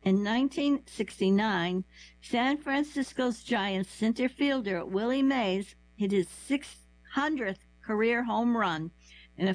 In 1969, San Francisco's Giants center fielder Willie Mays hit his 600th career home run in a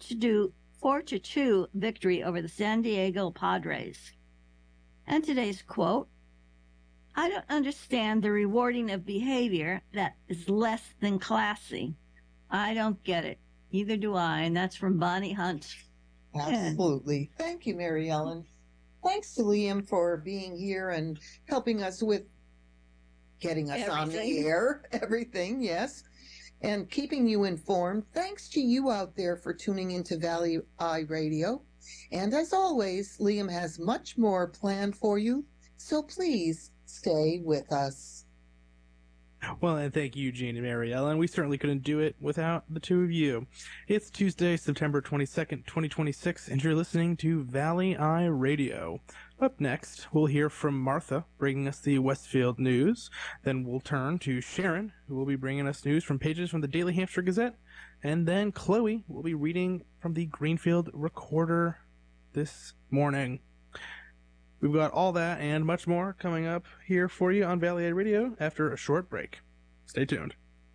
4-2 victory over the San Diego Padres. And today's quote, I don't understand the rewarding of behavior that is less than classy. I don't get it. Either do I. And that's from Bonnie Hunt. Absolutely. Thank you, Mary Ellen. Thanks to Liam for being here and helping us with getting us on the air. Everything, yes. And keeping you informed. Thanks to you out there for tuning into Valley Eye Radio. And as always, Liam has much more planned for you. So please stay with us. Well, and thank you, Gene and Mary Ellen. We certainly couldn't do it without the two of you. It's Tuesday, September 22nd, 2026, and you're listening to Valley Eye Radio. Up next, we'll hear from Martha, bringing us the Westfield news. Then we'll turn to Sharon, who will be bringing us news from pages from the Daily Hampshire Gazette. And then Chloe will be reading from the Greenfield Recorder this morning. We've got all that and much more coming up here for you on Valley Eye Radio after a short break. Stay tuned.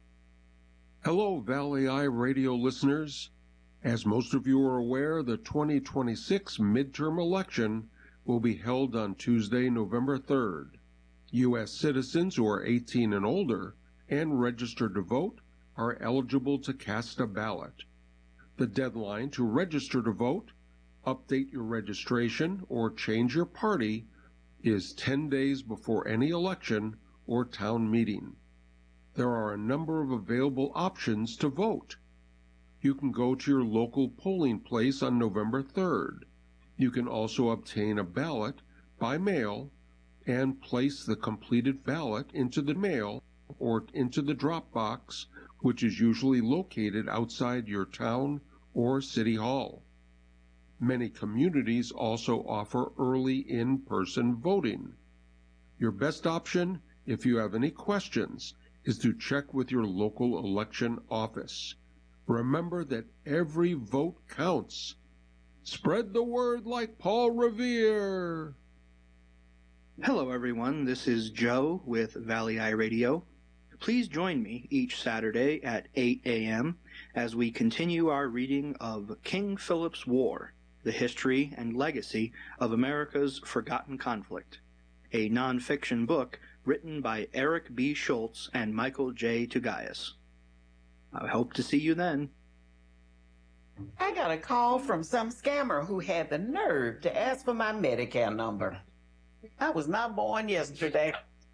Hello, Valley Eye Radio listeners. As most of you are aware, the 2026 midterm election will be held on Tuesday, November 3rd. U.S. citizens who are 18 and older and registered to vote are eligible to cast a ballot. The deadline to register to vote, update your registration, or change your party is 10 days before any election or town meeting. There are a number of available options to vote. You can go to your local polling place on November 3rd. You can also obtain a ballot by mail and place the completed ballot into the mail or into the drop box, which is usually located outside your town or city hall. Many communities also offer early in-person voting. Your best option, if you have any questions, is to check with your local election office. Remember that every vote counts. Spread the word like Paul Revere. Hello, everyone. This is Joe with Valley Eye Radio. Please join me each Saturday at 8 a.m. as we continue our reading of King Philip's War, the history and legacy of America's forgotten conflict, a nonfiction book written by Eric B. Schultz and Michael J. Tugayas. I hope to see you then. I got a call from some scammer who had the nerve to ask for my Medicare number. I was not born yesterday.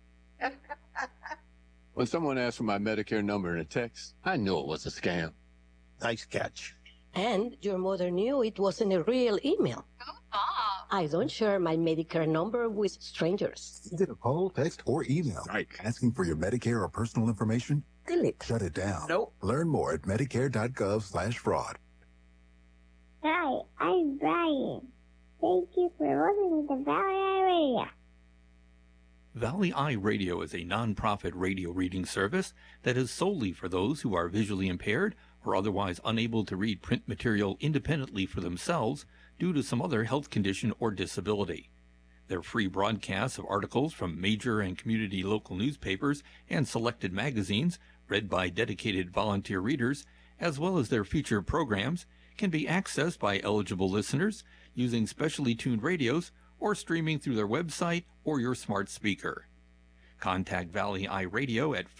When someone asked for my Medicare number in a text, I knew it was a scam. Nice catch. And your mother knew it wasn't a real email. Oh, Bob. I don't share my Medicare number with strangers. Is it a call, text, or email? Right. Asking for your Medicare or personal information? Delete. Shut it down. Nope. Learn more at medicare.gov/fraud. Hi, I'm Brian. Thank you for listening to Valley Eye Radio. Valley Eye Radio is a non-profit radio reading service that is solely for those who are visually impaired or otherwise unable to read print material independently for themselves due to some other health condition or disability. Their free broadcasts of articles from major and community local newspapers and selected magazines, read by dedicated volunteer readers, as well as their featured programs, can be accessed by eligible listeners using specially tuned radios or streaming through their website or your smart speaker. Contact Valley Eye Radio at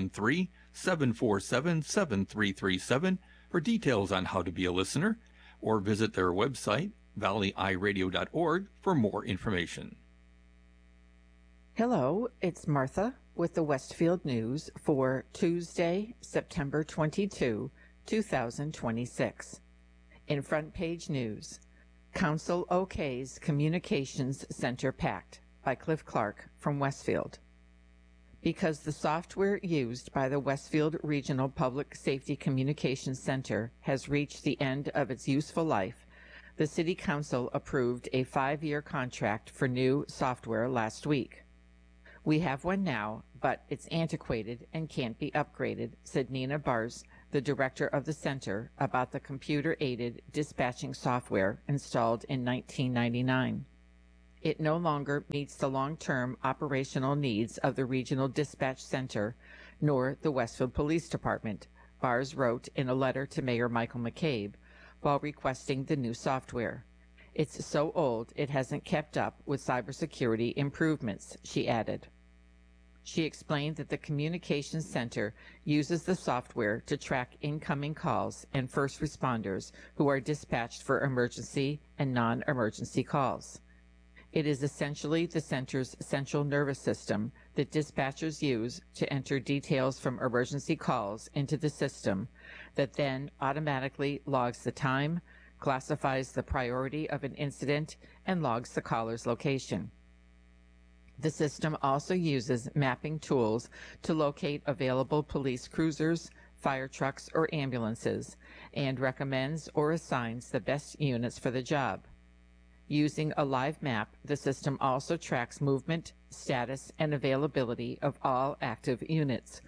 413-747-7337 for details on how to be a listener, or visit their website, valleyeyeradio.org, for more information. Hello, it's Martha with the Westfield News for Tuesday, September 22, 2026. In front page news, Council OK's Communications Center Pact by Cliff Clark from Westfield. Because the software used by the Westfield Regional Public Safety Communications Center has reached the end of its useful life, the City Council approved a 5-year contract for new software last week. We have one now, but it's antiquated and can't be upgraded, said Nina Bars, the director of the center, about the computer-aided dispatching software installed in 1999. It no longer meets the long-term operational needs of the Regional Dispatch Center nor the Westfield Police Department, Bars wrote in a letter to Mayor Michael McCabe while requesting the new software. It's so old it hasn't kept up with cybersecurity improvements, she added. She explained that the Communications Center uses the software to track incoming calls and first responders who are dispatched for emergency and non-emergency calls. It is essentially the center's central nervous system that dispatchers use to enter details from emergency calls into the system that then automatically logs the time, classifies the priority of an incident, and logs the caller's location. The system also uses mapping tools to locate available police cruisers, fire trucks, or ambulances, and recommends or assigns the best units for the job. Using a live map, the system also tracks movement, status, and availability of all active units.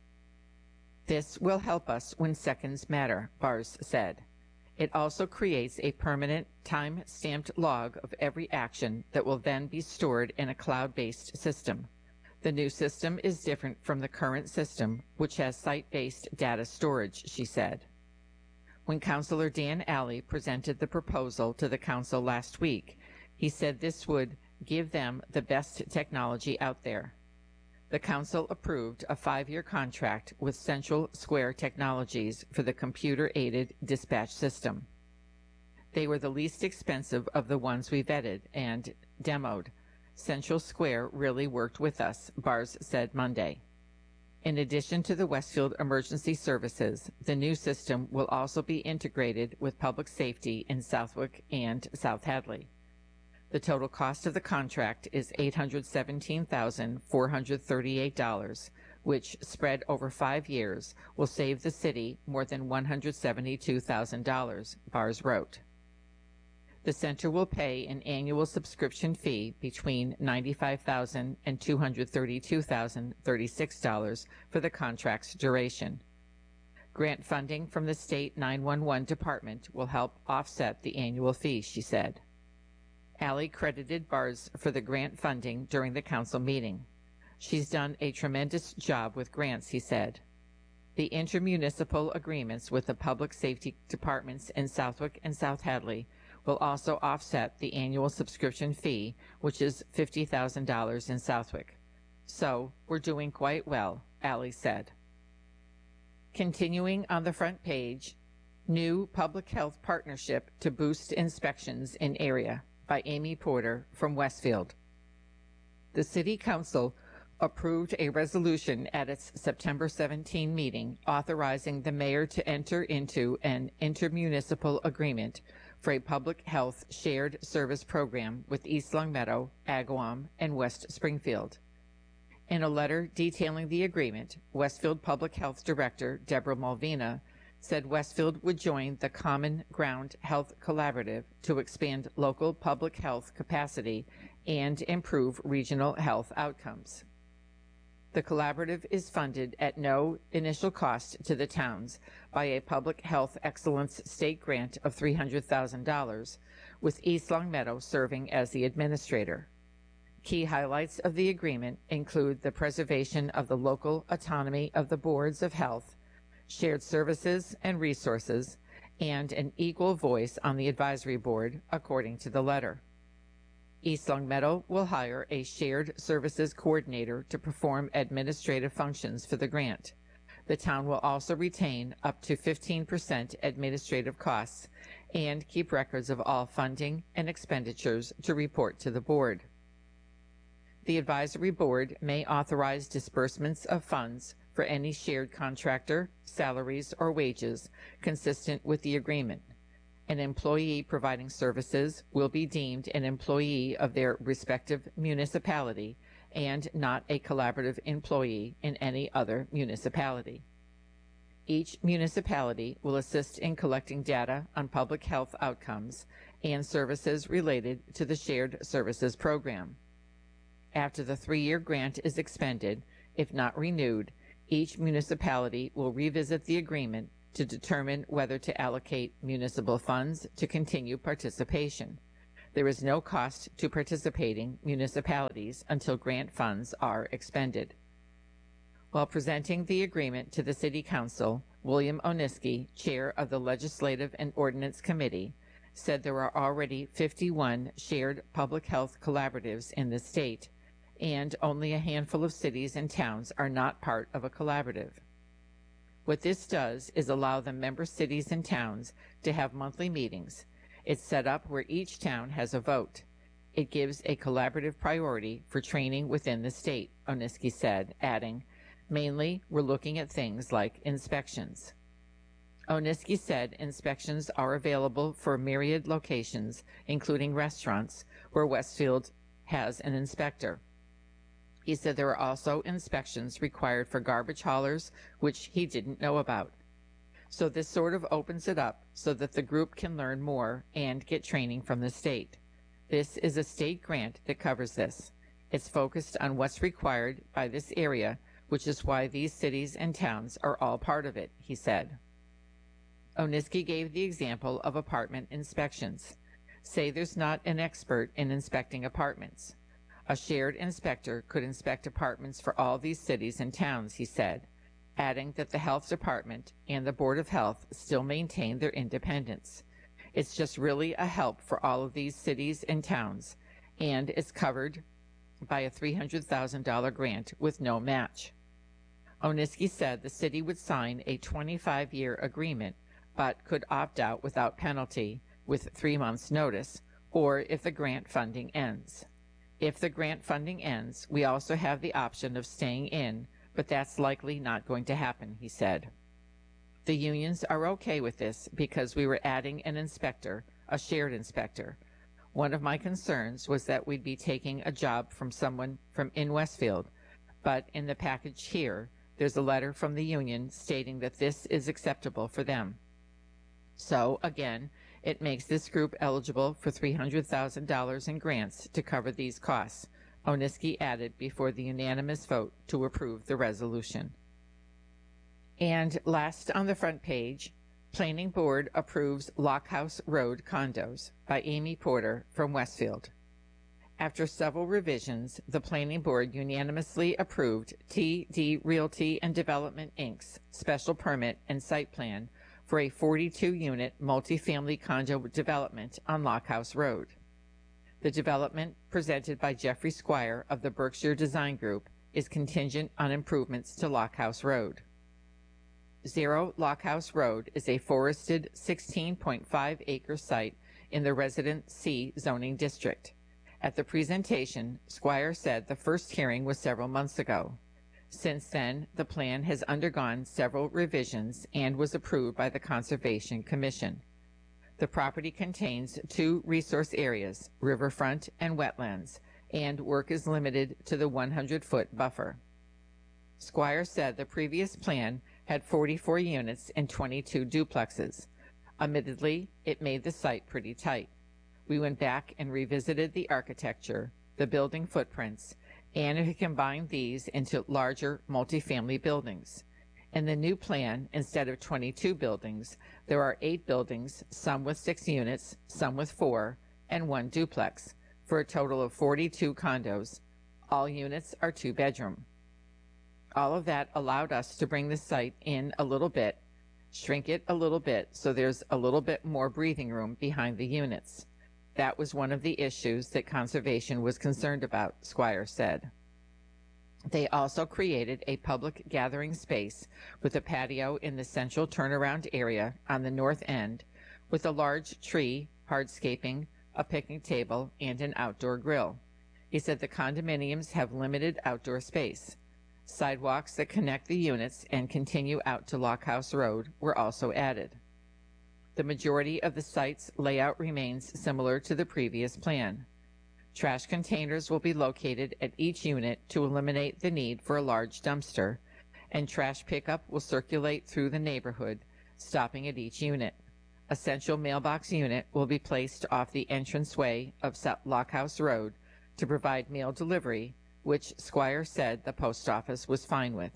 This will help us when seconds matter, Bars said. It also creates a permanent, time-stamped log of every action that will then be stored in a cloud-based system. The new system is different from the current system, which has site-based data storage, she said. When Councilor Dan Alley presented the proposal to the council last week, he said this would give them the best technology out there. The council approved a 5-year contract with Central Square Technologies for the computer-aided dispatch system. They were the least expensive of the ones we vetted and demoed. Central Square really worked with us, Bars said Monday. In addition to the Westfield Emergency Services, the new system will also be integrated with public safety in Southwick and South Hadley. The total cost of the contract is $817,438, which, spread over 5 years, will save the city more than $172,000, Bars wrote. The center will pay an annual subscription fee between $95,000 and $232,036 for the contract's duration. Grant funding from the state 911 department will help offset the annual fee, she said. Alley credited Bars for the grant funding during the council meeting. She's done a tremendous job with grants, he said. The intermunicipal agreements with the public safety departments in Southwick and South Hadley will also offset the annual subscription fee, which is $50,000 in Southwick. So, we're doing quite well, Alley said. Continuing on the front page, New Public Health Partnership to Boost Inspections in Area by Amy Porter from Westfield. The City Council approved a resolution at its September 17 meeting authorizing the mayor to enter into an intermunicipal agreement for a public health shared service program with East Longmeadow, Agawam, and West Springfield. In a letter detailing the agreement, Westfield Public Health Director Deborah Malvina said Westfield would join the Common Ground Health Collaborative to expand local public health capacity and improve regional health outcomes. The collaborative is funded at no initial cost to the towns by a Public Health Excellence State grant of $300,000, with East Longmeadow serving as the administrator. Key highlights of the agreement include the preservation of the local autonomy of the boards of health, shared services and resources, and an equal voice on the advisory board, according to the letter. East Longmeadow will hire a shared services coordinator to perform administrative functions for the grant. The town will also retain up to 15% administrative costs and keep records of all funding and expenditures to report to the board. The advisory board may authorize disbursements of funds for any shared contractor, salaries, or wages consistent with the agreement. An employee providing services will be deemed an employee of their respective municipality and not a collaborative employee in any other municipality. Each municipality will assist in collecting data on public health outcomes and services related to the shared services program. After the 3-year grant is expended, if not renewed, each municipality will revisit the agreement to determine whether to allocate municipal funds to continue participation. There is no cost to participating municipalities until grant funds are expended. While presenting the agreement to the City Council, William Oniski, chair of the Legislative and Ordinance Committee, said there are already 51 shared public health collaboratives in the state, and only a handful of cities and towns are not part of a collaborative. What this does is allow the member cities and towns to have monthly meetings. It's set up where each town has a vote. It gives a collaborative priority for training within the state, Oniski said, adding, mainly, we're looking at things like inspections. Oniski said inspections are available for myriad locations, including restaurants, where Westfield has an inspector. He said there are also inspections required for garbage haulers, which he didn't know about. So this sort of opens it up so that the group can learn more and get training from the state. This is a state grant that covers this. It's focused on what's required by this area, which is why these cities and towns are all part of it, he said. Oniski gave the example of apartment inspections. Say there's not an expert in inspecting apartments. A shared inspector could inspect apartments for all these cities and towns, he said, adding that the health department and the Board of Health still maintain their independence. It's just really a help for all of these cities and towns, and it's covered by a $300,000 grant with no match. Oniski said the city would sign a 25-year agreement, but could opt out without penalty with 3 months' notice, or if the grant funding ends. If the grant funding ends, we also have the option of staying in, but that's likely not going to happen, he said. The unions are okay with this because we were adding an inspector, a shared inspector. One of my concerns was that we'd be taking a job from someone from in Westfield, but in the package here, there's a letter from the union stating that this is acceptable for them. So, again, it makes this group eligible for $300,000 in grants to cover these costs, Oniski added before the unanimous vote to approve the resolution. And last on the front page, Planning Board approves Lockhouse Road condos by Amy Porter from Westfield. After several revisions, the Planning Board unanimously approved TD Realty and Development, Inc.'s special permit and site plan for a 42-unit multifamily condo development on Lockhouse Road. The development, presented by Jeffrey Squire of the Berkshire Design Group, is contingent on improvements to Lockhouse Road. 0 Lockhouse Road is a forested 16.5-acre site in the Resident C zoning district. At the presentation, Squire said the first hearing was several months ago. Since then, the plan has undergone several revisions and was approved by the Conservation Commission. The property contains 2 resource areas, riverfront and wetlands, and work is limited to the 100-foot buffer. Squire said the previous plan had 44 units and 22 duplexes. Admittedly, it made the site pretty tight. We went back and revisited the architecture, the building footprints, and have combined these into larger multifamily buildings. In the new plan, instead of 22 buildings, there are 8 buildings, some with 6 units, some with 4, and 1 duplex, for a total of 42 condos. All units are 2-bedroom. All of that allowed us to bring the site in a little bit, shrink it a little bit so there's a little bit more breathing room behind the units. That was one of the issues that Conservation was concerned about, Squire said. They also created a public gathering space with a patio in the central turnaround area on the north end with a large tree, hardscaping, a picnic table, and an outdoor grill. He said the condominiums have limited outdoor space. Sidewalks that connect the units and continue out to Lockhouse Road were also added. The majority of the site's layout remains similar to the previous plan. Trash containers will be located at each unit to eliminate the need for a large dumpster, and trash pickup will circulate through the neighborhood, stopping at each unit. A central mailbox unit will be placed off the entranceway of Lockhouse Road to provide mail delivery, which Squire said the post office was fine with.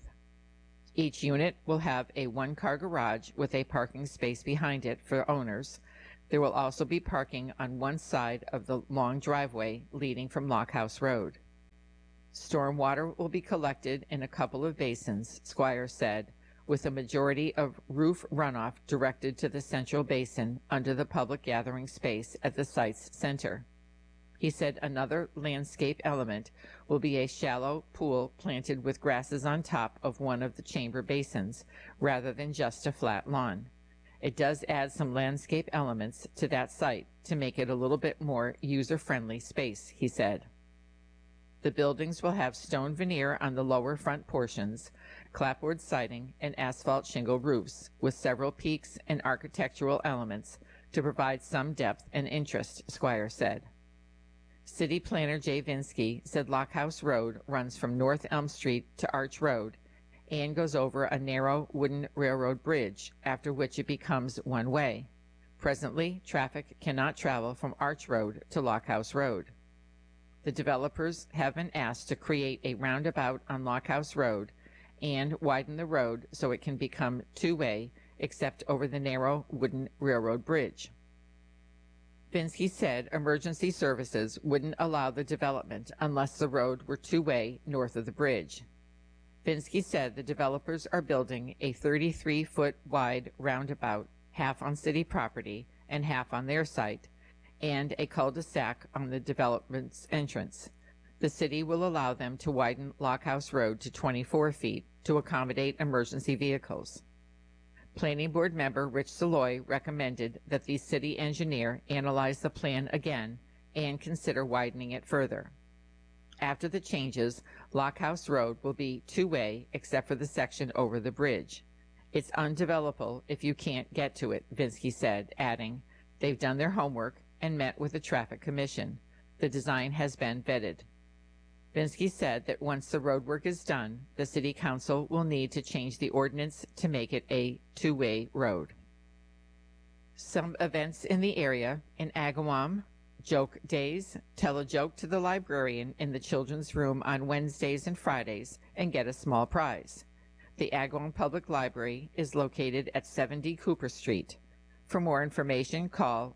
Each unit will have a 1-car garage with a parking space behind it for owners. There will also be parking on one side of the long driveway leading from Lockhouse Road. Stormwater will be collected in a couple of basins, Squire said, with a majority of roof runoff directed to the central basin under the public gathering space at the site's center. He said another landscape element will be a shallow pool planted with grasses on top of one of the chamber basins, rather than just a flat lawn. It does add some landscape elements to that site to make it a little bit more user-friendly space, he said. The buildings will have stone veneer on the lower front portions, clapboard siding, and asphalt shingle roofs, with several peaks and architectural elements to provide some depth and interest, Squire said. City Planner Jay Vinsky said Lockhouse Road runs from North Elm Street to Arch Road and goes over a narrow wooden railroad bridge, after which it becomes one-way. Presently, traffic cannot travel from Arch Road to Lockhouse Road. The developers have been asked to create a roundabout on Lockhouse Road and widen the road so it can become two-way, except over the narrow wooden railroad bridge. Vinsky said emergency services wouldn't allow the development unless the road were two-way north of the bridge. Vinsky said the developers are building a 33-foot wide roundabout, half on city property and half on their site, and a cul-de-sac on the development's entrance. The city will allow them to widen Lockhouse Road to 24 feet to accommodate emergency vehicles. Planning Board member Rich Saloy recommended that the city engineer analyze the plan again and consider widening it further. After the changes, Lockhouse Road will be two-way except for the section over the bridge. It's undevelopable if you can't get to it, Vinsky said, adding, they've done their homework and met with the Traffic Commission. The design has been vetted. Vinsky said that once the roadwork is done, the City Council will need to change the ordinance to make it a two-way road. Some events in the area: in Agawam, Joke Days. Tell a joke to the librarian in the children's room on Wednesdays and Fridays and get a small prize. The Agawam Public Library is located at 70 Cooper Street. For more information, call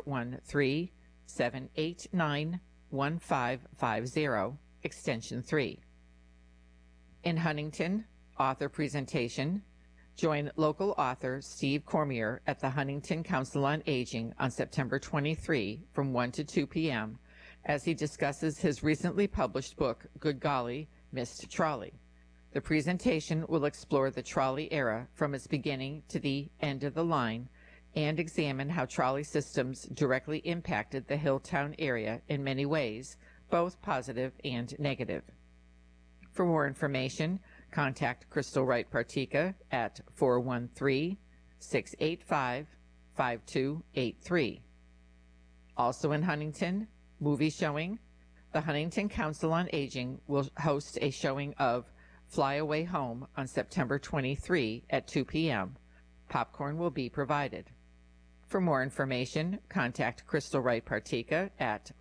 413-789-1550, extension 3. In Huntington, author presentation. Join local author Steve Cormier at the Huntington Council on Aging on September 23 from 1 to 2 p.m. as he discusses his recently published book, Good Golly, Missed Trolley. The presentation will explore the trolley era from its beginning to the end of the line and examine how trolley systems directly impacted the Hilltown area in many ways, both positive and negative. For more information, contact Crystal Wright Partika at 413-685-5283. Also in Huntington, movie showing. The Huntington Council on Aging will host a showing of Fly Away Home on September 23 at 2 p.m. Popcorn will be provided. For more information, contact Crystal Wright Partika at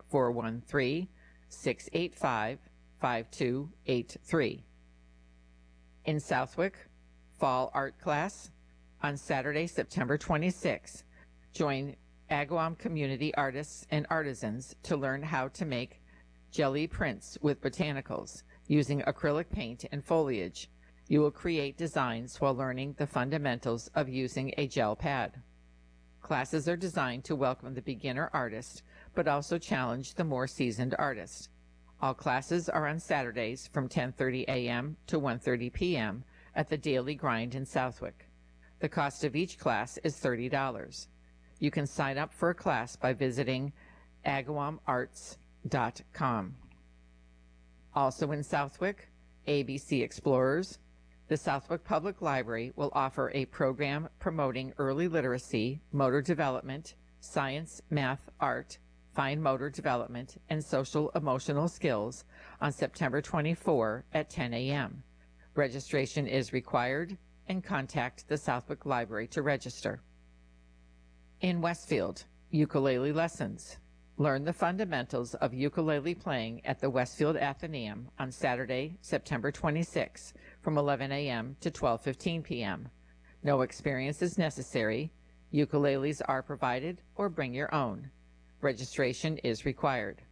413-685-5283. In Southwick, Fall Art Class on Saturday, September 26. Join Agawam community artists and artisans to learn how to make jelly prints with botanicals using acrylic paint and foliage. You will create designs while learning the fundamentals of using a gel pad. Classes are designed to welcome the beginner artist, but also challenge the more seasoned artist. All classes are on Saturdays from 10:30 a.m. to 1:30 p.m. at the Daily Grind in Southwick. The cost of each class is $30. You can sign up for a class by visiting agawamarts.com. Also in Southwick, ABC Explorers. The Southwick Public Library will offer a program promoting early literacy, motor development, science, math, art, fine motor development, and social emotional skills on September 24 at 10 a.m. Registration is required, and contact the Southwick Library to register. In Westfield, ukulele lessons. Learn the fundamentals of ukulele playing at the Westfield Athenaeum on Saturday, September 26 from 11 a.m. to 12:15 p.m. No experience is necessary. Ukuleles are provided, or bring your own. Registration is required.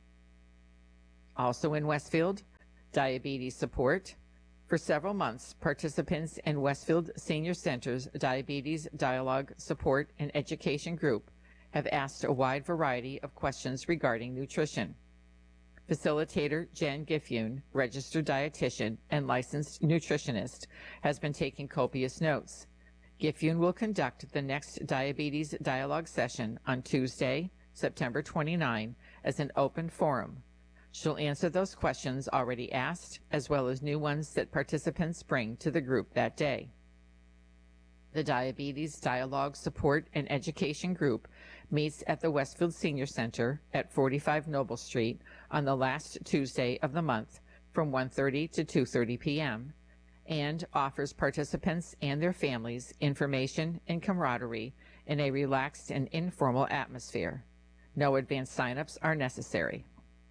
Also in Westfield, diabetes support. For several months, participants in Westfield Senior Center's Diabetes Dialogue Support and Education Group have asked a wide variety of questions regarding nutrition. Facilitator Jen Giffune, registered dietitian and licensed nutritionist, has been taking copious notes. Giffune will conduct the next Diabetes Dialogue session on Tuesday, September 29, as an open forum. She'll answer those questions already asked, as well as new ones that participants bring to the group that day. The Diabetes Dialogue Support and Education Group meets at the Westfield Senior Center at 45 Noble Street on the last Tuesday of the month from 1:30 to 2:30 p.m. and offers participants and their families information and camaraderie in a relaxed and informal atmosphere. No advanced sign-ups are necessary.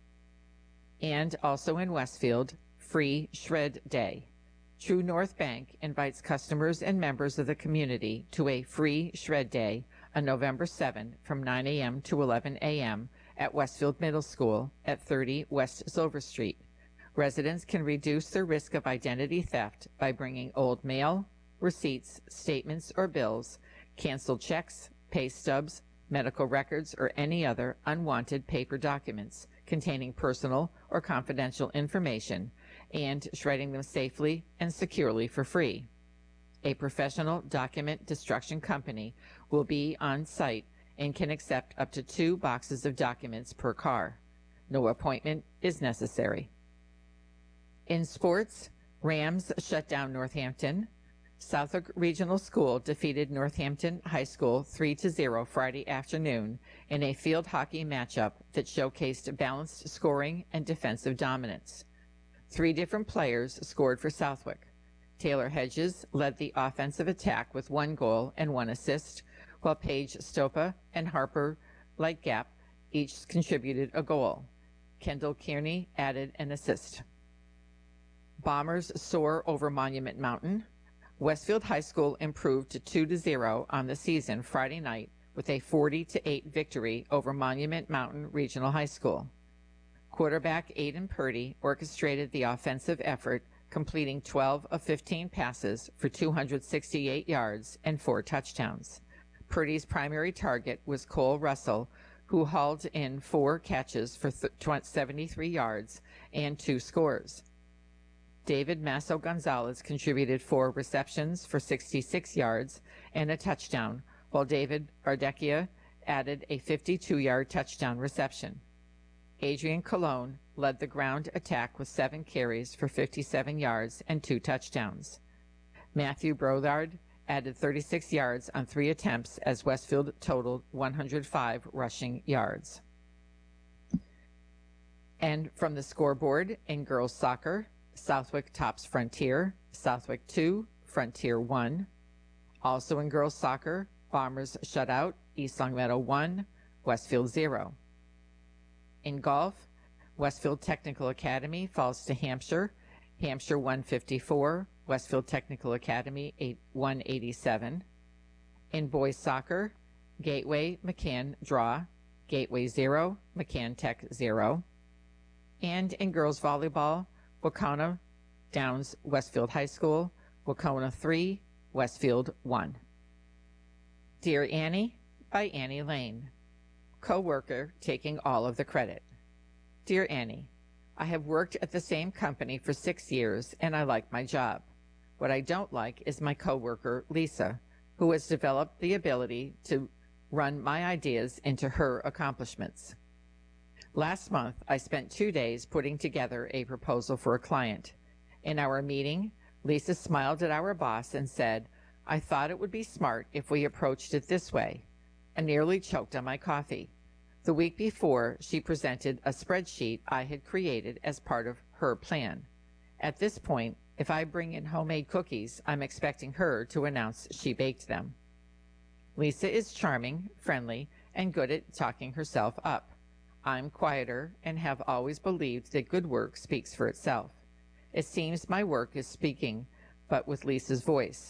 And also in Westfield, Free Shred Day. True North Bank invites customers and members of the community to a Free Shred Day on November 7 from 9 a.m. to 11 a.m. at Westfield Middle School at 30 West Silver Street. Residents can reduce their risk of identity theft by bringing old mail, receipts, statements, or bills, canceled checks, pay stubs, medical records, or any other unwanted paper documents containing personal or confidential information, and shredding them safely and securely for free. A professional document destruction company will be on site and can accept up to 2 boxes of documents per car. No appointment is necessary. In sports, Rams shut down Northampton. Southwick Regional School defeated Northampton High School 3-0 Friday afternoon in a field hockey matchup that showcased balanced scoring and defensive dominance. 3 different players scored for Southwick. Taylor Hedges led the offensive attack with 1 goal and 1 assist, while Paige Stopa and Harper Lightgap each contributed a goal. Kendall Kearney added an assist. Bombers soar over Monument Mountain. Westfield High School improved to 2-0 on the season Friday night with a 40-8 victory over Monument Mountain Regional High School. Quarterback Aiden Purdy orchestrated the offensive effort, completing 12 of 15 passes for 268 yards and 4 touchdowns. Purdy's primary target was Cole Russell, who hauled in 4 catches for 73 yards and 2 scores. David Masso Gonzalez contributed 4 receptions for 66 yards and a touchdown, while David Ardecchia added a 52-yard touchdown reception. Adrian Colon led the ground attack with 7 carries for 57 yards and 2 touchdowns. Matthew Brothard added 36 yards on 3 attempts as Westfield totaled 105 rushing yards. And from the scoreboard in girls soccer, Southwick tops Frontier, Southwick 2, Frontier 1. Also in girls soccer, Bombers shut out East Longmeadow 1, Westfield 0. In golf, Westfield Technical Academy falls to Hampshire, Hampshire 154, Westfield Technical Academy 187. In boys soccer, Gateway McCann draw, Gateway 0, McCann Tech 0. And in girls volleyball, Wauconah Downs Westfield High School, Wauconah 3, Westfield 1. Dear Annie, by Annie Lane. Co-worker taking all of the credit. Dear Annie, I have worked at the same company for 6 years and I like my job. What I don't like is my co-worker, Lisa, who has developed the ability to run my ideas into her accomplishments. Last month, I spent 2 days putting together a proposal for a client. In our meeting, Lisa smiled at our boss and said, I thought it would be smart if we approached it this way. I nearly choked on my coffee. The week before, she presented a spreadsheet I had created as part of her plan. At this point, if I bring in homemade cookies, I'm expecting her to announce she baked them. Lisa is charming, friendly, and good at talking herself up. I'm quieter and have always believed that good work speaks for itself. It seems my work is speaking, but with Lisa's voice.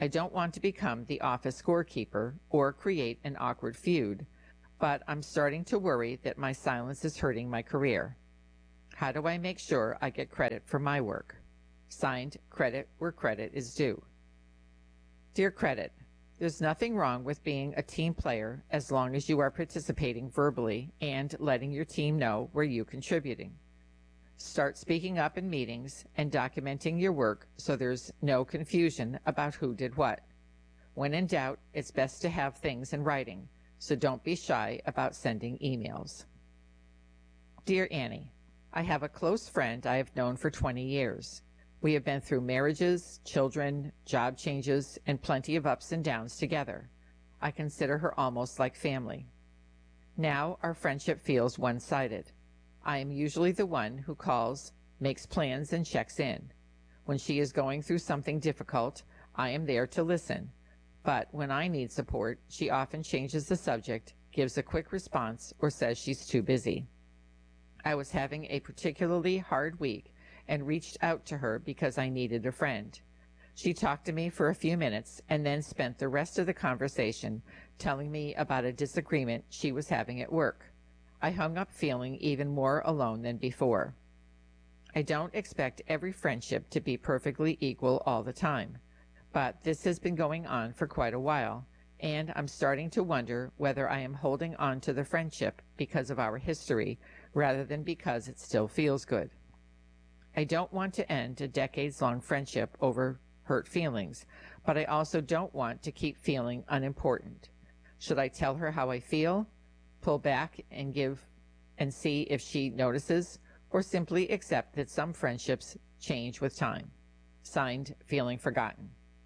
I don't want to become the office scorekeeper or create an awkward feud, but I'm starting to worry that my silence is hurting my career. How do I make sure I get credit for my work? Signed, Credit where credit is due. Dear Credit, there's nothing wrong with being a team player as long as you are participating verbally and letting your team know where you're contributing. Start speaking up in meetings and documenting your work so there's no confusion about who did what. When in doubt, it's best to have things in writing, so don't be shy about sending emails. Dear Annie, I have a close friend I have known for 20 years. We have been through marriages, children, job changes, and plenty of ups and downs together. I consider her almost like family. Now our friendship feels one-sided. I am usually the one who calls, makes plans, and checks in. When she is going through something difficult, I am there to listen. But when I need support, she often changes the subject, gives a quick response, or says she's too busy. I was having a particularly hard week and reached out to her because I needed a friend. She talked to me for a few minutes and then spent the rest of the conversation telling me about a disagreement she was having at work. I hung up feeling even more alone than before. I don't expect every friendship to be perfectly equal all the time, but this has been going on for quite a while, and I'm starting to wonder whether I am holding on to the friendship because of our history rather than because it still feels good. I don't want to end a decades-long friendship over hurt feelings, but I also don't want to keep feeling unimportant. Should I tell her how I feel, pull back and give and see if she notices, or simply accept that some friendships change with time? Signed, Feeling Forgotten.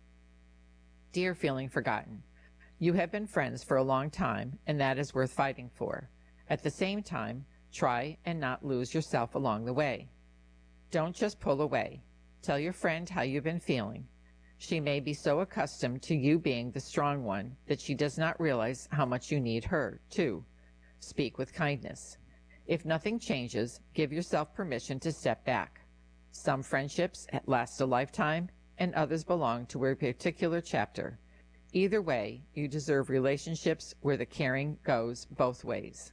Dear Feeling Forgotten, you have been friends for a long time, and that is worth fighting for. At the same time, try and not lose yourself along the way. Don't just pull away. Tell your friend how you've been feeling. She may be so accustomed to you being the strong one that she does not realize how much you need her, too. Speak with kindness. If nothing changes, give yourself permission to step back. Some friendships last a lifetime, and others belong to a particular chapter. Either way, you deserve relationships where the caring goes both ways.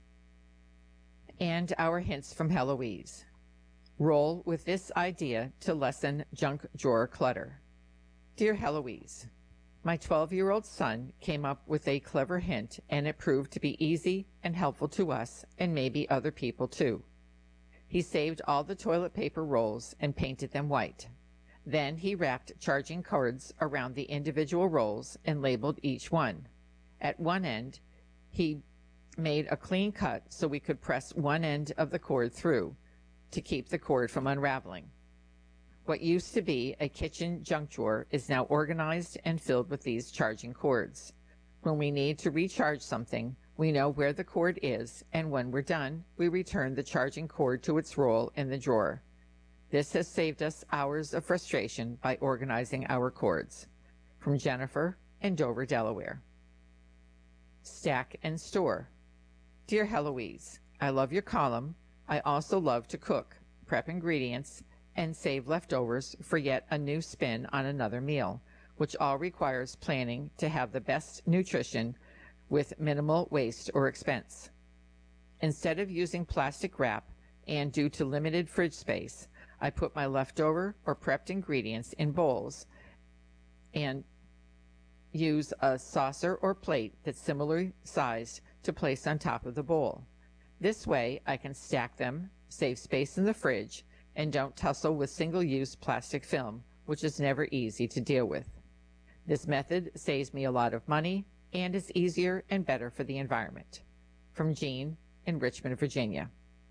And our hints from Heloise. Roll with this idea to lessen junk drawer clutter. Dear Heloise, my 12-year-old son came up with a clever hint, and it proved to be easy and helpful to us and maybe other people too. He saved all the toilet paper rolls and painted them white. Then he wrapped charging cords around the individual rolls and labeled each one. At one end, he made a clean cut so we could press one end of the cord through to keep the cord from unraveling. What used to be a kitchen junk drawer is now organized and filled with these charging cords. When we need to recharge something, we know where the cord is, and when we're done, we return the charging cord to its role in the drawer. This has saved us hours of frustration by organizing our cords. From Jennifer in Dover, Delaware. Stack and store. Dear Heloise, I love your column. I also love to cook, prep ingredients, and save leftovers for yet a new spin on another meal, which all requires planning to have the best nutrition with minimal waste or expense. Instead of using plastic wrap, and due to limited fridge space, I put my leftover or prepped ingredients in bowls and use a saucer or plate that's similarly sized to place on top of the bowl. This way I can stack them, save space in the fridge, and don't tussle with single-use plastic film, which is never easy to deal with. This method saves me a lot of money and is easier and better for the environment. From Jean in Richmond, Virginia.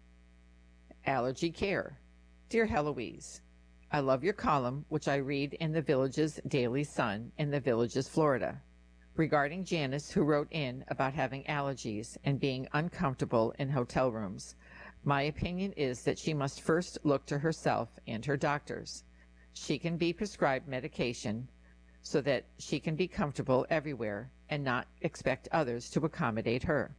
Allergy care. Dear Heloise, I love your column, which I read in the Village's Daily Sun in the Villages, Florida, regarding Janice, who wrote in about having allergies and being uncomfortable in hotel rooms. My opinion is that she must first look to herself and her doctors. She can be prescribed medication so that she can be comfortable everywhere and not expect others to accommodate her.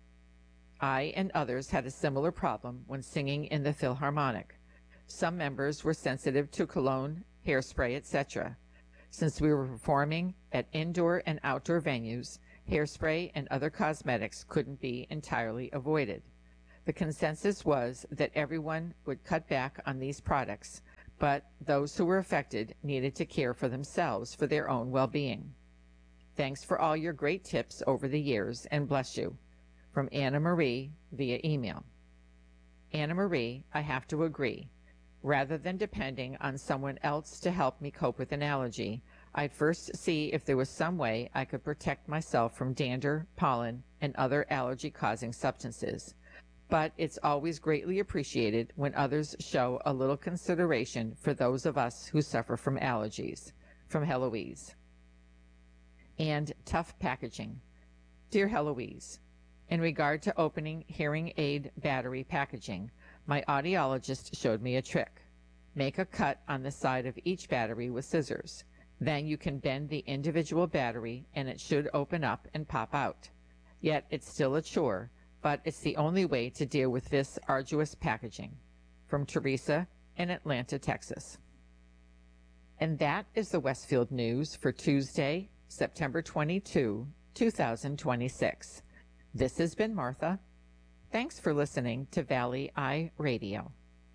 I and others had a similar problem when singing in the Philharmonic. Some members were sensitive to cologne, hairspray, etc. Since we were performing at indoor and outdoor venues, hairspray and other cosmetics couldn't be entirely avoided. The consensus was that everyone would cut back on these products, but those who were affected needed to care for themselves for their own well-being. Thanks for all your great tips over the years, and bless you. From Anna Marie via email. Anna Marie, I have to agree. Rather than depending on someone else to help me cope with an allergy, I'd first see if there was some way I could protect myself from dander, pollen, and other allergy-causing substances. But it's always greatly appreciated when others show a little consideration for those of us who suffer from allergies. From Heloise. And tough packaging. Dear Heloise, in regard to opening hearing aid battery packaging, my audiologist showed me a trick. Make a cut on the side of each battery with scissors. Then you can bend the individual battery and it should open up and pop out. Yet it's still a chore, but it's the only way to deal with this arduous packaging. From Teresa in Atlanta, Texas. And that is the Westfield News for Tuesday, September 22, 2026. This has been Martha. Thanks for listening to Valley Eye Radio.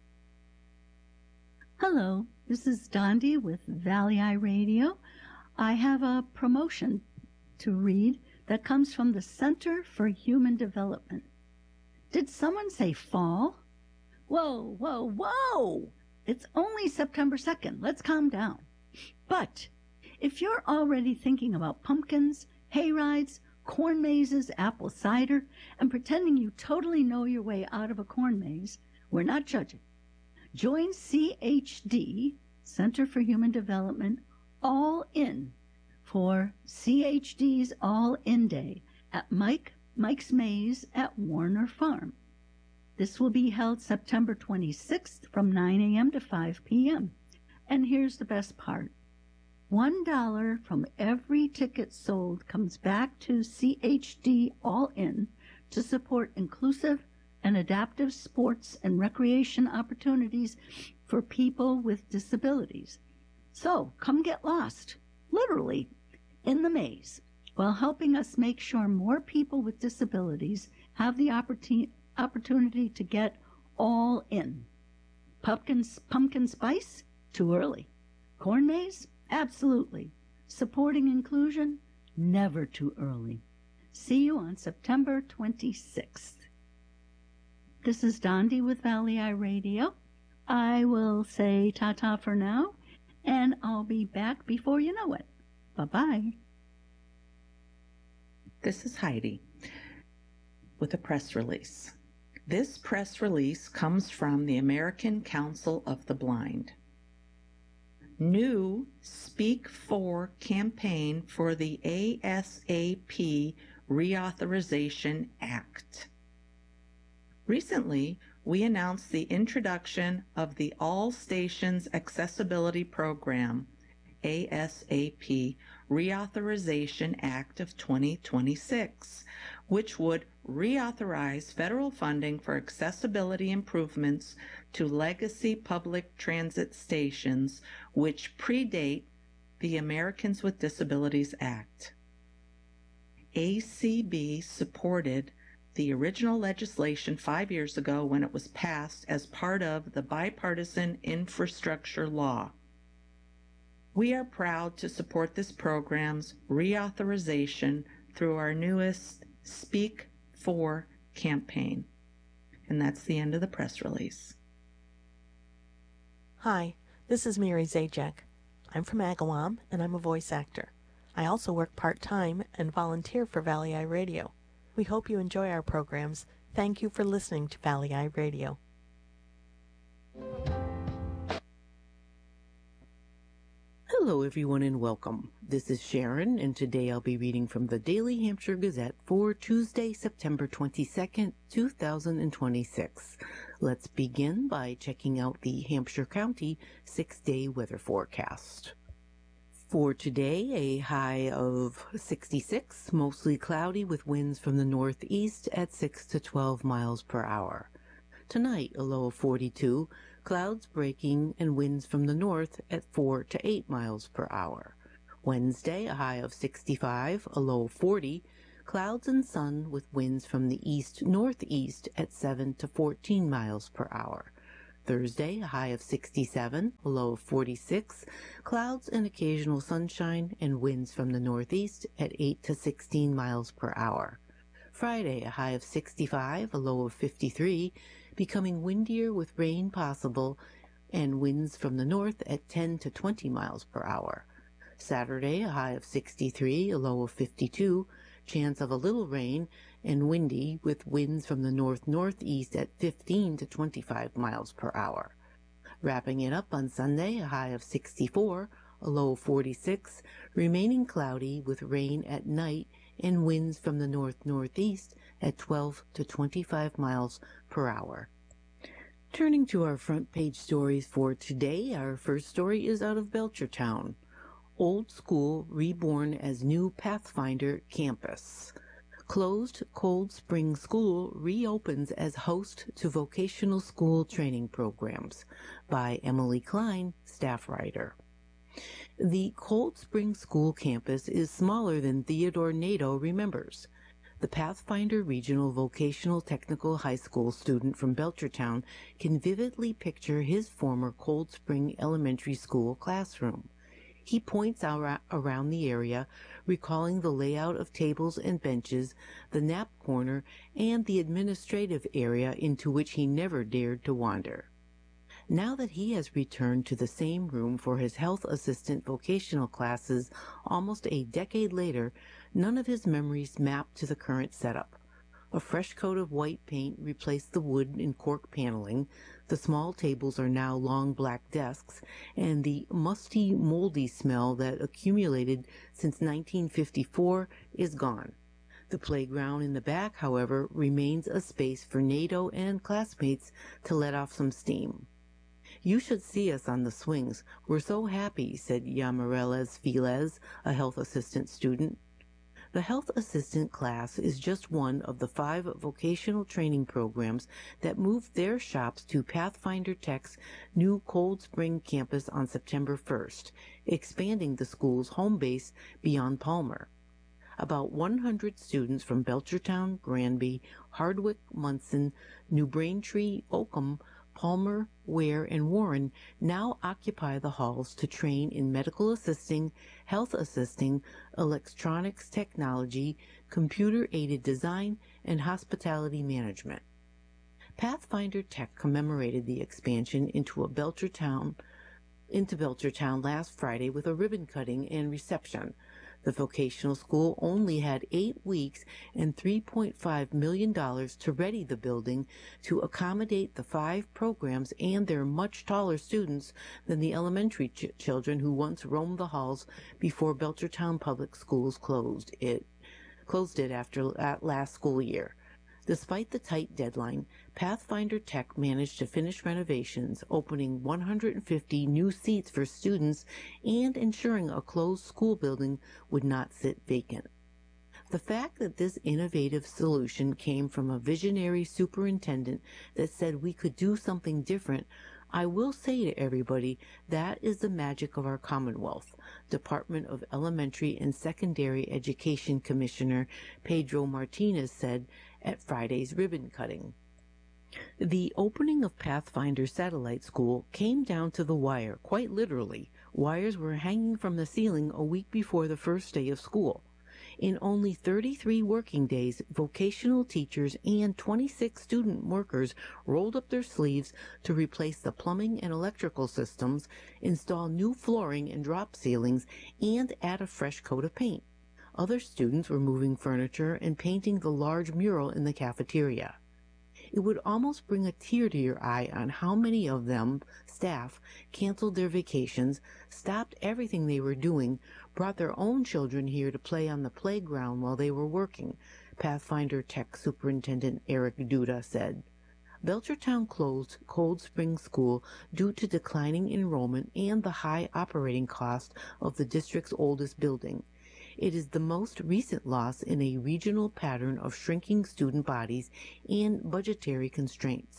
Hello, this is Dondi with Valley Eye Radio. I have a promotion to read that comes from the Center for Human Development. Did someone say fall? Whoa, whoa, whoa! It's only September 2nd. Let's calm down. But if you're already thinking about pumpkins, hay rides, corn mazes, apple cider, and pretending you totally know your way out of a corn maze, we're not judging. Join CHD, Center for Human Development, All In for CHD's All In Day at Mike's Maze at Warner Farm. This will be held September 26th from 9 a.m. to 5 p.m. And here's the best part. $1 from every ticket sold comes back to CHD All In to support inclusive and adaptive sports and recreation opportunities for people with disabilities. So come get lost, literally, in the maze, while helping us make sure more people with disabilities have the opportunity to get all in. Pumpkin spice? Too early. Corn maze? Absolutely. Supporting inclusion? Never too early. See you on September 26th. This is Dondi with Valley Eye Radio. I will say ta-ta for now, and I'll be back before you know it. Bye-bye. This is Heidi with a press release. This press release comes from the American Council of the Blind. New Speak For campaign for the ASAP Reauthorization Act. Recently, we announced the introduction of the All Stations Accessibility Program, ASAP Reauthorization Act of 2026, which would reauthorize federal funding for accessibility improvements to legacy public transit stations which predate the Americans with Disabilities Act. ACB supported the original legislation 5 years ago when it was passed as part of the bipartisan infrastructure law. We are proud to support this program's reauthorization through our newest Speak For campaign. And that's the end of the press release. Hi, this is Mary Zajac. I'm from Agawam, and I'm a voice actor. I also work part-time and volunteer for Valley Eye Radio. We hope you enjoy our programs. Thank you for listening to Valley Eye Radio. Hello everyone and welcome. This is Sharon, and today I'll be reading from the Daily Hampshire Gazette for Tuesday, September 22nd, 2026. Let's begin by checking out the Hampshire County 6-day weather forecast. For today, a high of 66, mostly cloudy with winds from the northeast at 6 to 12 miles per hour. Tonight, a low of 42, clouds breaking and winds from the north at 4 to 8 miles per hour. Wednesday, a high of 65, a low of 40. Clouds and sun with winds from the east-northeast at 7 to 14 miles per hour. Thursday, a high of 67, a low of 46. Clouds and occasional sunshine and winds from the northeast at 8 to 16 miles per hour. Friday, a high of 65, a low of 53, becoming windier with rain possible and winds from the north at 10 to 20 miles per hour. Saturday, a high of 63, a low of 52, chance of a little rain and windy with winds from the north-northeast at 15 to 25 miles per hour. Wrapping it up on Sunday, a high of 64, a low of 46, remaining cloudy with rain at night and winds from the north-northeast at 12 to 25 miles per hour. Turning to our front page stories for today, our first story is out of Belchertown. Old School reborn as new Pathfinder campus. Closed Cold Spring School reopens as host to vocational school training programs, by Emily Klein, staff writer. The Cold Spring School campus is smaller than Theodore Nadeau remembers. The Pathfinder Regional Vocational Technical High School student from Belchertown can vividly picture his former Cold Spring Elementary School classroom. He points out around the area, recalling the layout of tables and benches, the nap corner, and the administrative area into which he never dared to wander. Now that he has returned to the same room for his health assistant vocational classes almost a decade later, none of his memories map to the current setup. A fresh coat of white paint replaced the wood and cork paneling. The small tables are now long black desks, and the musty, moldy smell that accumulated since 1954 is gone. The playground in the back, however, remains a space for Nadeau and classmates to let off some steam. "You should see us on the swings. We're so happy," said Yamareles Filez, a health assistant student. The health assistant class is just one of the 5 vocational training programs that moved their shops to Pathfinder Tech's new Cold Spring campus on September 1st, expanding the school's home base beyond Palmer. About 100 students from Belchertown, Granby, Hardwick, Munson, New Braintree, Oakham, Palmer, Ware, and Warren now occupy the halls to train in medical assisting, health assisting, electronics technology, computer-aided design, and hospitality management. Pathfinder Tech commemorated the expansion into Belchertown last Friday with a ribbon cutting and reception. The vocational school only had 8 weeks and $3.5 million to ready the building to accommodate the 5 programs and their much taller students than the elementary children who once roamed the halls before Belchertown Public Schools closed it after last school year. Despite the tight deadline, Pathfinder Tech managed to finish renovations, opening 150 new seats for students and ensuring a closed school building would not sit vacant. The fact that this innovative solution came from a visionary superintendent that said we could do something different, I will say to everybody, that is the magic of our Commonwealth, Department of Elementary and Secondary Education Commissioner Pedro Martinez said at Friday's ribbon cutting. The opening of Pathfinder Satellite School came down to the wire, quite literally. Wires were hanging from the ceiling a week before the first day of school. In only 33 working days, vocational teachers and 26 student workers rolled up their sleeves to replace the plumbing and electrical systems, install new flooring and drop ceilings, and add a fresh coat of paint. Other students were moving furniture and painting the large mural in the cafeteria. It would almost bring a tear to your eye on how many of them, staff, canceled their vacations, stopped everything they were doing, brought their own children here to play on the playground while they were working, Pathfinder Tech Superintendent Eric Duda said. Belchertown closed Cold Spring School due to declining enrollment and the high operating cost of the district's oldest building. It is the most recent loss in a regional pattern of shrinking student bodies and budgetary constraints.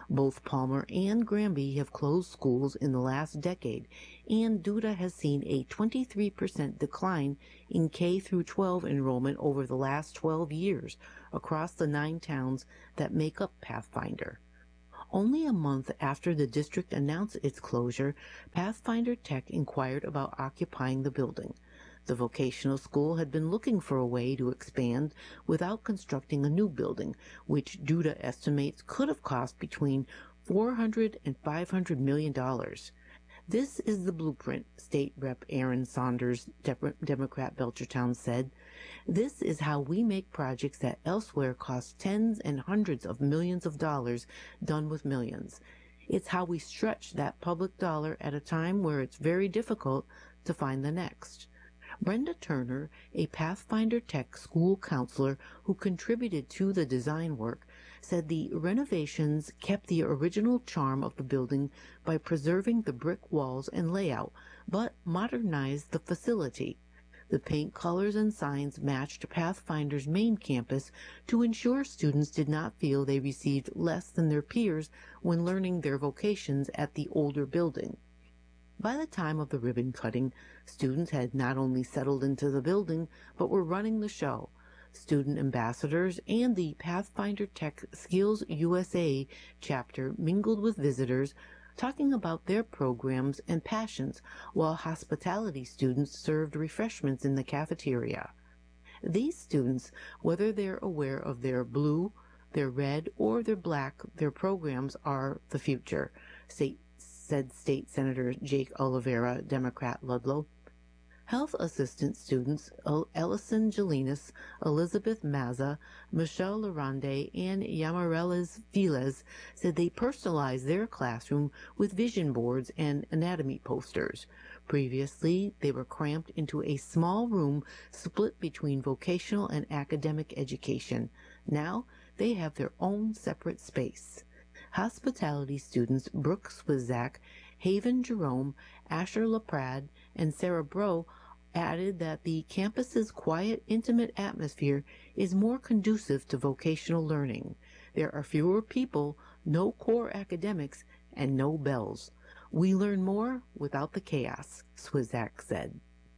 Both Palmer and Granby have closed schools in the last decade, and Duda has seen a 23% decline in K-12 enrollment over the last 12 years across the 9 towns that make up Pathfinder. Only a month after the district announced its closure, Pathfinder Tech inquired about occupying the building. The vocational school had been looking for a way to expand without constructing a new building, which Duda estimates could have cost between $400 and $500 million. This is the blueprint, State Rep Aaron Saunders, Democrat Belchertown said. This is how we make projects that elsewhere cost tens and hundreds of millions of dollars done with millions. It's how we stretch that public dollar at a time where it's very difficult to find the next. Brenda Turner, a Pathfinder Tech school counselor who contributed to the design work, said the renovations kept the original charm of the building by preserving the brick walls and layout, but modernized the facility. The paint colors and signs matched Pathfinder's main campus to ensure students did not feel they received less than their peers when learning their vocations at the older building. By the time of the ribbon cutting, students had not only settled into the building, but were running the show. Student ambassadors and the Pathfinder Tech Skills USA chapter mingled with visitors, talking about their programs and passions, while hospitality students served refreshments in the cafeteria. These students, whether they're aware of their blue, their red, or their black, their programs are the future, said State Senator Jake Oliveira, Democrat Ludlow. Health assistant students Ellison Jelinas, Elizabeth Mazza, Michelle Larande, and Yamarelis Viles said they personalized their classroom with vision boards and anatomy posters. Previously, they were cramped into a small room split between vocational and academic education. Now, they have their own separate space. Hospitality students Brooke Swizak, Haven Jerome, Asher LaPrade, and Sarah Bro added that the campus's quiet, intimate atmosphere is more conducive to vocational learning. There are fewer people, no core academics, and no bells. We learn more without the chaos, Swizak said.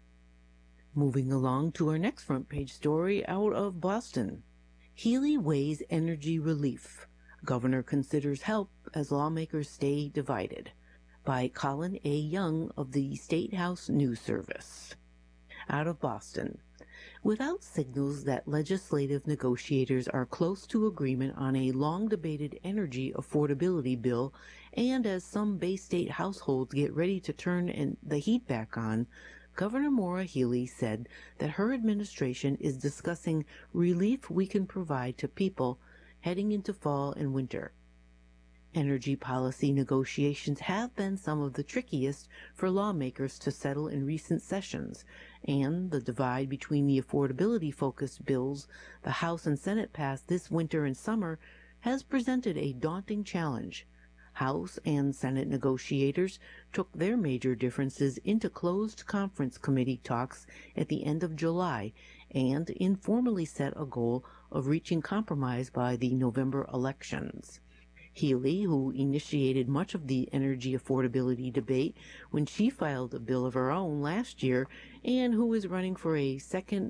Moving along to our next front page story out of Boston. Healy weighs energy relief. Governor considers help as lawmakers stay divided, by Colin A. Young of the State House News Service. Out of Boston. Without signals that legislative negotiators are close to agreement on a long-debated energy affordability bill, and as some Bay State households get ready to turn the heat back on, Governor Maura Healey said that her administration is discussing relief we can provide to people heading into fall and winter. Energy policy negotiations have been some of the trickiest for lawmakers to settle in recent sessions, and the divide between the affordability-focused bills the House and Senate passed this winter and summer has presented a daunting challenge. House and Senate negotiators took their major differences into closed conference committee talks at the end of July and informally set a goal of reaching compromise by the November elections. Healey, who initiated much of the energy affordability debate when she filed a bill of her own last year and who is running for a second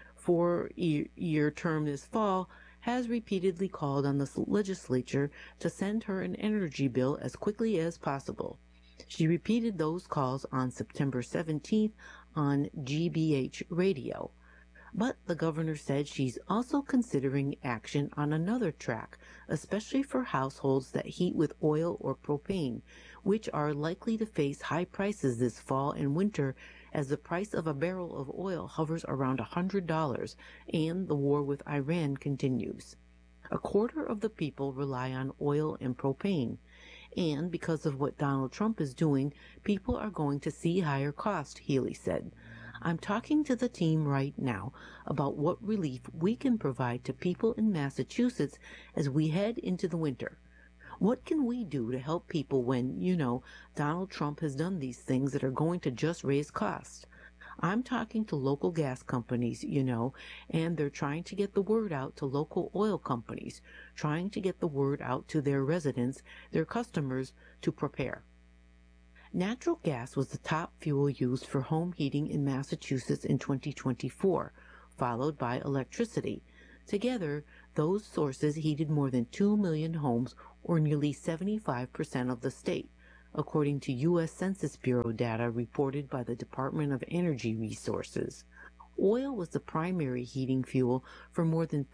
4-year term this fall, has repeatedly called on the legislature to send her an energy bill as quickly as possible. She repeated those calls on September 17th on GBH radio. But the governor said she's also considering action on another track, especially for households that heat with oil or propane, which are likely to face high prices this fall and winter as the price of a barrel of oil hovers around $100 and the war with Iran continues. A quarter of the people rely on oil and propane, and because of what Donald Trump is doing, people are going to see higher costs, Healey said. I'm talking to the team right now about what relief we can provide to people in Massachusetts as we head into the winter. What can we do to help people when, Donald Trump has done these things that are going to just raise costs? I'm talking to local gas companies, you know, and they're trying to get the word out to local oil companies, trying to get the word out to their residents, their customers, to prepare. Natural gas was the top fuel used for home heating in Massachusetts in 2024, followed by electricity. Together, those sources heated more than 2 million homes, or nearly 75% of the state, according to U.S. Census Bureau data reported by the Department of Energy Resources. Oil was the primary heating fuel for more than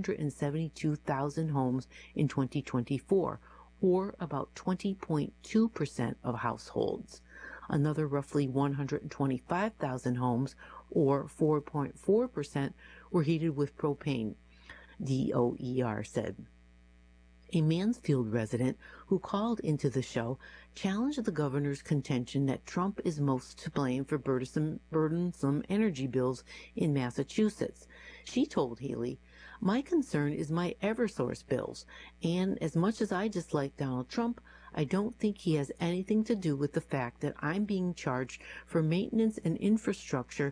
572,000 homes in 2024, or about 20.2% of households. Another roughly 125,000 homes, or 4.4%, were heated with propane, DOER said. A Mansfield resident who called into the show challenged the governor's contention that Trump is most to blame for burdensome energy bills in Massachusetts. She told Healy, "My concern is my Eversource bills, and as much as I dislike Donald Trump, I don't think he has anything to do with the fact that I'm being charged for maintenance and infrastructure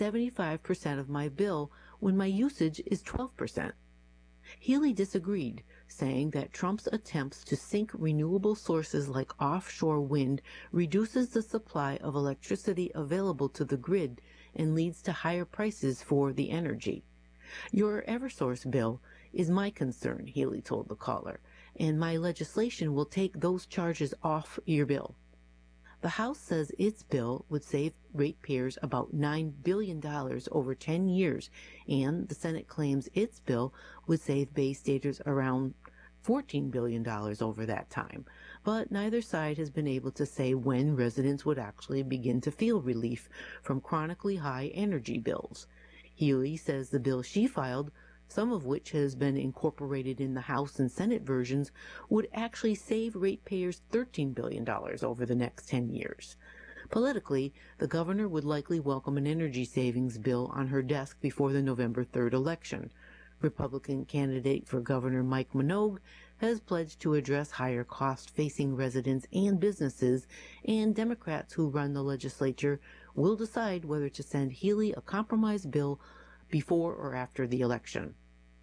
75% of my bill when my usage is 12%. Healy disagreed, saying that Trump's attempts to sink renewable sources like offshore wind reduces the supply of electricity available to the grid and leads to higher prices for the energy. Your Eversource bill is my concern," Healy told the caller, "and my legislation will take those charges off your bill." The House says its bill would save ratepayers about $9 billion over 10 years, and the Senate claims its bill would save Bay Staters around $14 billion over that time. But neither side has been able to say when residents would actually begin to feel relief from chronically high energy bills. Healy says the bill she filed, some of which has been incorporated in the House and Senate versions, would actually save ratepayers $13 billion over the next 10 years. Politically, the governor would likely welcome an energy savings bill on her desk before the November 3rd election. Republican candidate for Governor Mike Minogue has pledged to address higher costs facing residents and businesses, and Democrats who run the legislature will decide whether to send Healy a compromise bill before or after the election.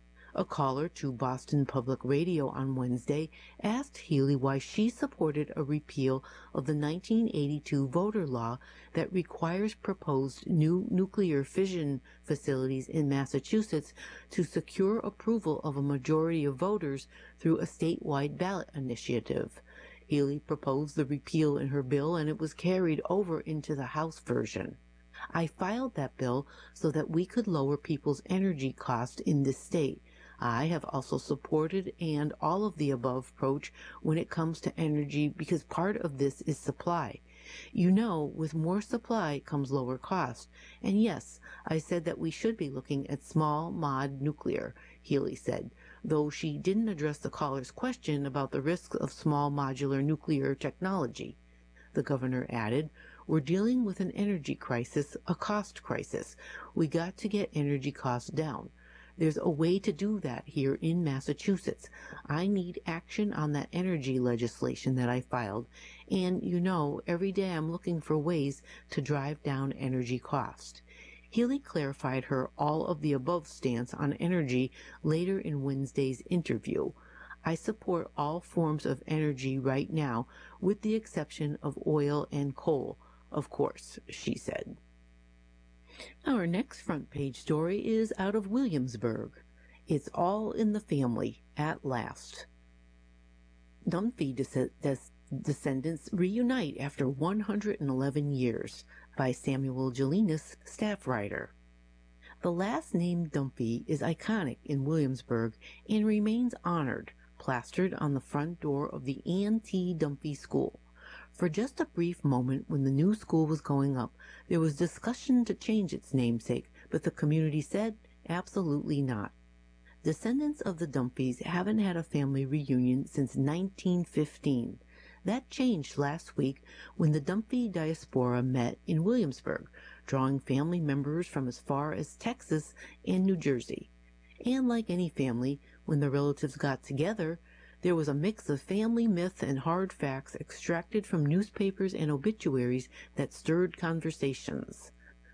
A caller to Boston Public Radio on Wednesday asked Healy why she supported a repeal of the 1982 voter law that requires proposed new nuclear fission facilities in Massachusetts to secure approval of a majority of voters through a statewide ballot initiative. Healy proposed the repeal in her bill, and it was carried over into the House version. "I filed that bill so that we could lower people's energy costs in this state. I have also supported and all of the above approach when it comes to energy because part of this is supply. You know, with more supply comes lower cost. And yes, I said that we should be looking at small mod nuclear," Healy said, though she didn't address the caller's question about the risks of small modular nuclear technology. The governor added, "We're dealing with an energy crisis, a cost crisis. We got to get energy costs down. There's a way to do that here in Massachusetts. I need action on that energy legislation that I filed, and you know, every day I'm looking for ways to drive down energy costs." Healy clarified her all-of-the-above stance on energy later in Wednesday's interview. "I support all forms of energy right now, with the exception of oil and coal, of course," she said. Our next front page story is out of Williamsburg. It's all in the family, at last. Dunphy descendants reunite after 111 years, by Samuel Jelinas, staff writer. The last name Dunphy is iconic in Williamsburg and remains honored, plastered on the front door of the Ann T. Dunphy School. For just a brief moment when the new school was going up, there was discussion to change its namesake, but the community said absolutely not. Descendants of the Dunphys haven't had a family reunion since 1915. That changed last week when the Dunphy diaspora met in Williamsburg, drawing family members from as far as Texas and New Jersey. And like any family, when the relatives got together, there was a mix of family myth and hard facts extracted from newspapers and obituaries that stirred conversations.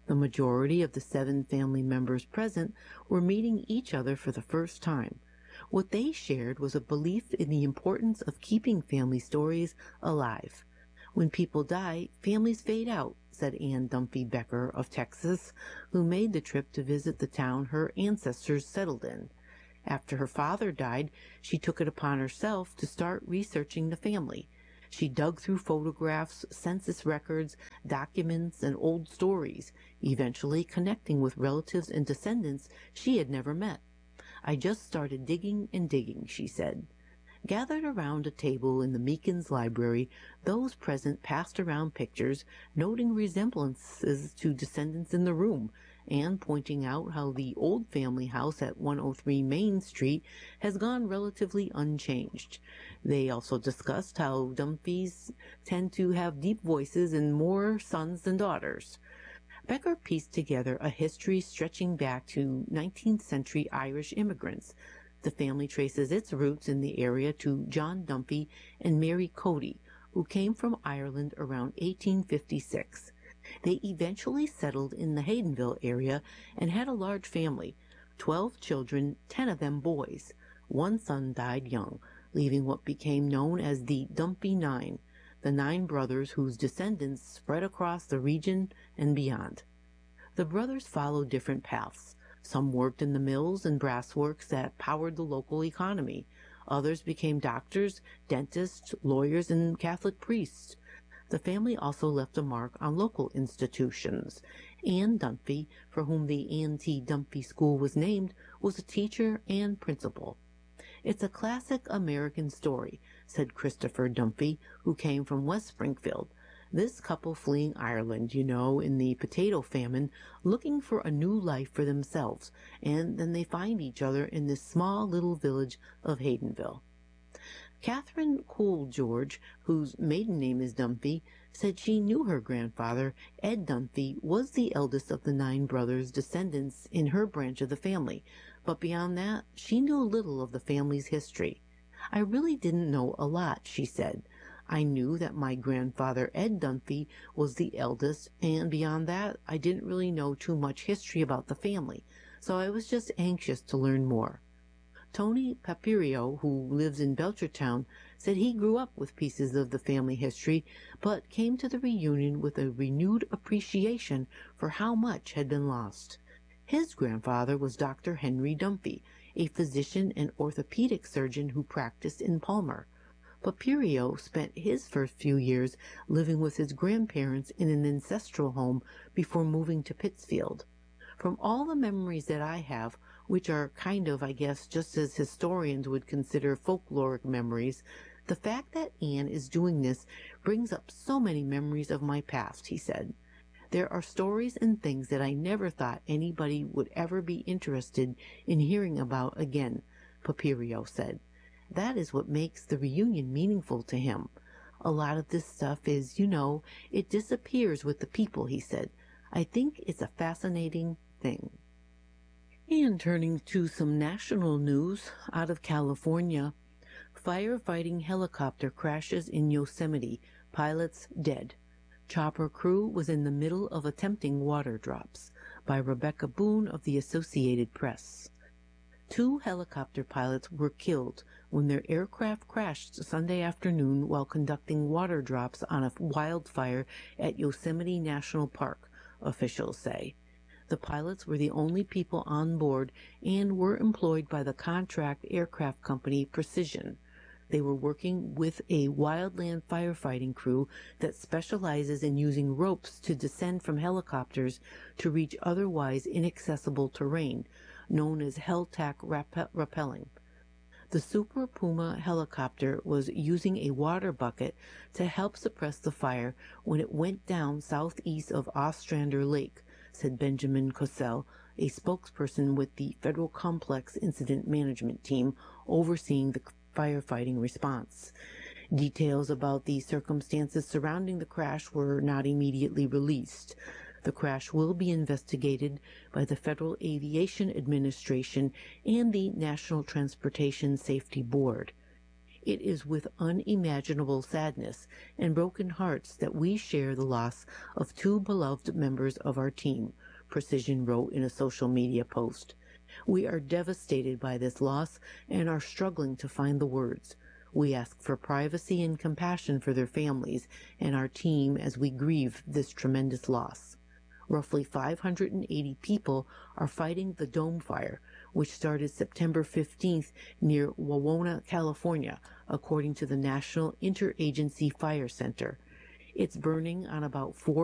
The majority of the 7 family members present were meeting each other for the first time. What they shared was a belief in the importance of keeping family stories alive. When people die, families fade out, said Ann Dunphy Becker of Texas, who made the trip to visit the town her ancestors settled in. After her father died, she took it upon herself to start researching the family. She dug through photographs, census records, documents, and old stories, eventually connecting with relatives and descendants she had never met. I just started digging and digging, she said. Gathered around a table in the Meekins Library, those present passed around pictures, noting resemblances to descendants in the room, and pointing out how the old family house at 103 Main Street has gone relatively unchanged. They also discussed how Dunphys tend to have deep voices and more sons than daughters. Becker pieced together a history stretching back to 19th century Irish immigrants. The family traces its roots in the area to John Dunphy and Mary Cody, who came from Ireland around 1856. They eventually settled in the Haydenville area and had a large family, 12 children, 10 of them boys. One son died young, leaving what became known as the Dunphy Nine, the 9 brothers whose descendants spread across the region and beyond. The brothers followed different paths. Some worked in the mills and brassworks that powered the local economy. Others became doctors, dentists, lawyers, and Catholic priests. The family also left a mark on local institutions. Ann Dunphy, for whom the Ann T. Dunphy School was named, was a teacher and principal. "It's a classic American story," said Christopher Dunphy, who came from West Springfield. "This couple fleeing Ireland, in the potato famine, looking for a new life for themselves, and then they find each other in this small little village of Haydenville." Catherine Cole George, whose maiden name is Dunphy, said she knew her grandfather, Ed Dunphy, was the eldest of the 9 brothers' descendants in her branch of the family, but beyond that, she knew little of the family's history. "I really didn't know a lot," she said. "I knew that my grandfather, Ed Dunphy, was the eldest, and beyond that, I didn't really know too much history about the family, so I was just anxious to learn more." Tony Papirio, who lives in Belchertown, said he grew up with pieces of the family history, but came to the reunion with a renewed appreciation for how much had been lost. His grandfather was Dr. Henry Dunphy, a physician and orthopedic surgeon who practiced in Palmer. Papirio spent his first few years living with his grandparents in an ancestral home before moving to Pittsfield. "From all the memories that I have, which are kind of, I guess, just as historians would consider folkloric memories, the fact that Anne is doing this brings up so many memories of my past," he said. "There are stories and things that I never thought anybody would ever be interested in hearing about again," Papirio said. "That is what makes the reunion meaningful to him. A lot of this stuff is, it disappears with the people," he said. "I think it's a fascinating thing." And turning to some national news out of California, firefighting helicopter crashes in Yosemite, pilots dead. Chopper crew was in the middle of attempting water drops, by Rebecca Boone of the Associated Press. 2 helicopter pilots were killed when their aircraft crashed Sunday afternoon while conducting water drops on a wildfire at Yosemite National Park, officials say. The pilots were the only people on board and were employed by the contract aircraft company Precision. They were working with a wildland firefighting crew that specializes in using ropes to descend from helicopters to reach otherwise inaccessible terrain, known as hell-tack rappelling. The Super Puma helicopter was using a water bucket to help suppress the fire when it went down southeast of Ostrander Lake, said Benjamin Cosell, a spokesperson with the Federal Complex Incident Management Team overseeing the firefighting response. Details about the circumstances surrounding the crash were not immediately released. The crash will be investigated by the Federal Aviation Administration and the National Transportation Safety Board. It is with unimaginable sadness and broken hearts that we share the loss of two beloved members of our team, Precision wrote in a social media post. We are devastated by this loss and are struggling to find the words. We ask for privacy and compassion for their families and our team as we grieve this tremendous loss. Roughly 580 people are fighting the Dome Fire, which started September 15th near Wawona, California, according to the National Interagency Fire Center. It's burning on about 4